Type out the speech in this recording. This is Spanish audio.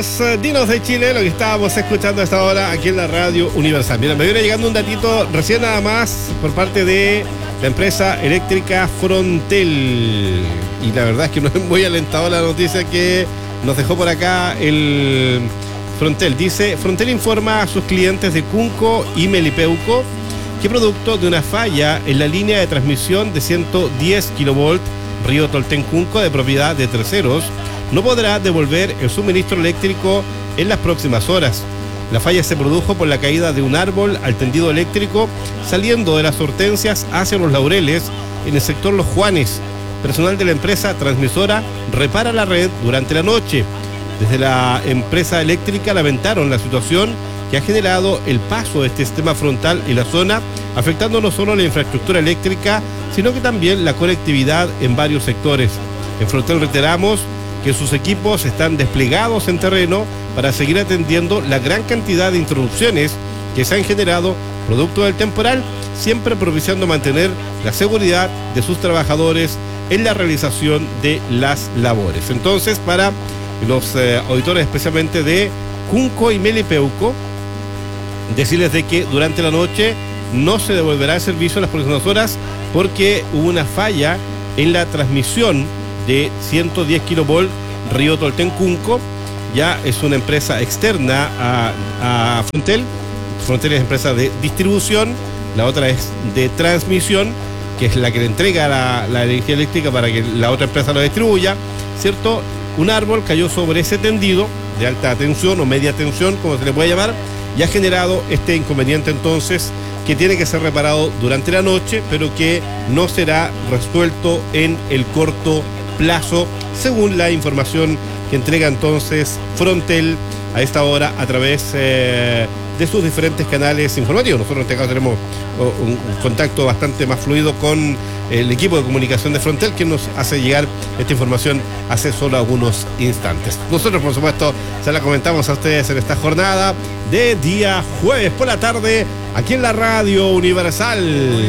Dinos de Chile, lo que estábamos escuchando hasta ahora aquí en la Radio Universal. Mira, me viene llegando un datito recién nada más por parte de la empresa eléctrica Frontel. Y la verdad es que no es muy alentadora la noticia que nos dejó por acá el Frontel. Dice, Frontel informa a sus clientes de Cunco y Melipeuco que producto de una falla en la línea de transmisión de 110 kV Río Tolten-Cunco de propiedad de terceros, no podrá devolver el suministro eléctrico en las próximas horas. La falla se produjo por la caída de un árbol al tendido eléctrico saliendo de las Hortensias hacia Los Laureles en el sector Los Juanes. Personal de la empresa transmisora repara la red durante la noche. Desde la empresa eléctrica lamentaron la situación que ha generado el paso de este sistema frontal en la zona, afectando no solo la infraestructura eléctrica, sino que también la conectividad en varios sectores. En Frontel reiteramos que sus equipos están desplegados en terreno para seguir atendiendo la gran cantidad de interrupciones que se han generado producto del temporal, siempre propiciando mantener la seguridad de sus trabajadores en la realización de las labores. Entonces, para los auditores especialmente de Cunco y Melipeuco, decirles de que durante la noche no se devolverá el servicio a las próximas horas porque hubo una falla en la transmisión de 110 kV Río Tolten-Cunco. Ya es una empresa externa a Frontel. Frontel es empresa de distribución, la otra es de transmisión, que es la que le entrega la energía eléctrica para que la otra empresa lo distribuya, ¿cierto? Un árbol cayó sobre ese tendido de alta tensión o media tensión, como se le puede llamar, y ha generado este inconveniente entonces que tiene que ser reparado durante la noche, pero que no será resuelto en el corto plazo, según la información que entrega entonces Frontel a esta hora a través de sus diferentes canales informativos. Nosotros en este caso tenemos un contacto bastante más fluido con el equipo de comunicación de Frontel, que nos hace llegar esta información hace solo algunos instantes. Nosotros, por supuesto, se la comentamos a ustedes en esta jornada de día jueves por la tarde, aquí en la Radio Universal.